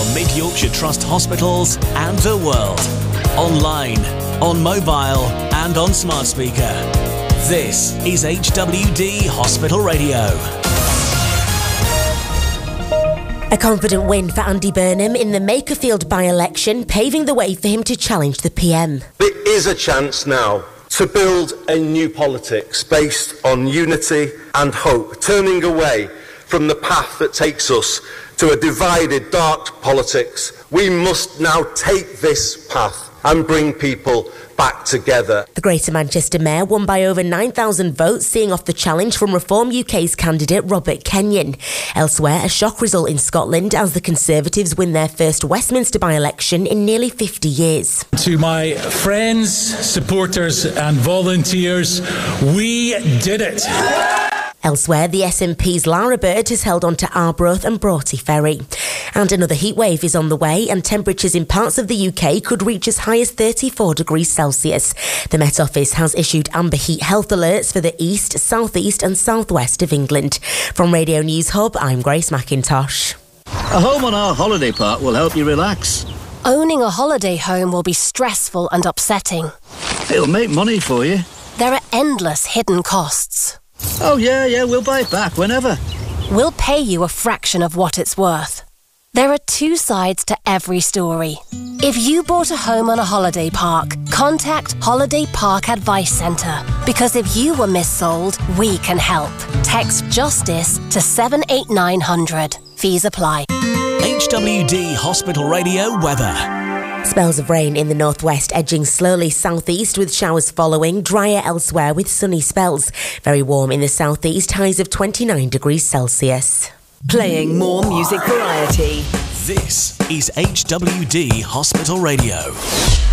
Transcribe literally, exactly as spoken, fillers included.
from Mid Yorkshire Trust hospitals and the world. Online, on mobile and on smart speaker. This is H W D Hospital Radio. A confident win for Andy Burnham in the Makerfield by-election, paving the way for him to challenge the P M. There is a chance now to build a new politics based on unity and hope, turning away from the path that takes us to a divided, dark politics. We must now take this path and bring people back together. The Greater Manchester Mayor won by over nine thousand votes, seeing off the challenge from Reform U K's candidate Robert Kenyon. Elsewhere, a shock result in Scotland as the Conservatives win their first Westminster by-election in nearly fifty years. To my friends, supporters and volunteers, we did it. Elsewhere, the S N P's Lara Bird has held on to Arbroath and Broughty Ferry. And another heatwave is on the way, and temperatures in parts of the U K could reach as high as thirty-four degrees Celsius. The Met Office has issued amber heat health alerts for the east, southeast and southwest of England. From Radio News Hub, I'm Grace McIntosh. A home on our holiday park will help you relax. Owning a holiday home will be stressful and upsetting. It'll make money for you. There are endless hidden costs. Oh, yeah, yeah, we'll buy it back whenever. We'll pay you a fraction of what it's worth. There are two sides to every story. If you bought a home on a holiday park, contact Holiday Park Advice Centre. Because if you were missold, we can help. Text JUSTICE to seven eight nine hundred. Fees apply. H W D Hospital Radio weather. Spells of rain in the northwest, edging slowly southeast with showers following, drier elsewhere with sunny spells. Very warm in the southeast, highs of twenty-nine degrees Celsius. Playing more music variety. This is H W D Hospital Radio.